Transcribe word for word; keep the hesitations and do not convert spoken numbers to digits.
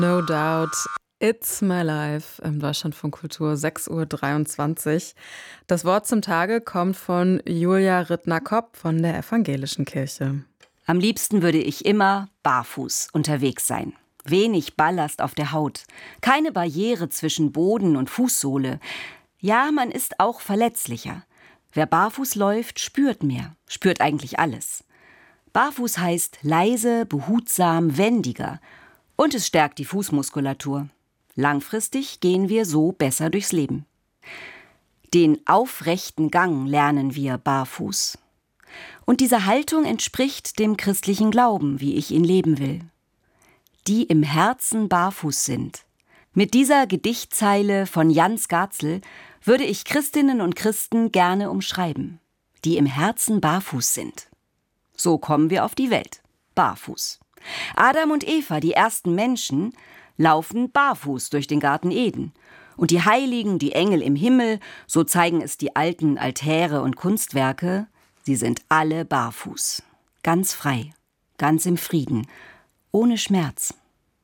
No Doubt, It's My Life im Deutschlandfunk Kultur, sechs Uhr dreiundzwanzig. Das Wort zum Tage kommt von Julia Rittner-Kopp von der Evangelischen Kirche. Am liebsten würde ich immer barfuß unterwegs sein. Wenig Ballast auf der Haut, keine Barriere zwischen Boden und Fußsohle. Ja, man ist auch verletzlicher. Wer barfuß läuft, spürt mehr, spürt eigentlich alles. Barfuß heißt leise, behutsam, wendiger. Und es stärkt die Fußmuskulatur. Langfristig gehen wir so besser durchs Leben. Den aufrechten Gang lernen wir barfuß. Und diese Haltung entspricht dem christlichen Glauben, wie ich ihn leben will. Die im Herzen barfuß sind. Mit dieser Gedichtzeile von Jan Skarzel würde ich Christinnen und Christen gerne umschreiben. Die im Herzen barfuß sind. So kommen wir auf die Welt. Barfuß. Adam und Eva, die ersten Menschen, laufen barfuß durch den Garten Eden. Und die Heiligen, die Engel im Himmel, so zeigen es die alten Altäre und Kunstwerke, sie sind alle barfuß. Ganz frei, ganz im Frieden, ohne Schmerz.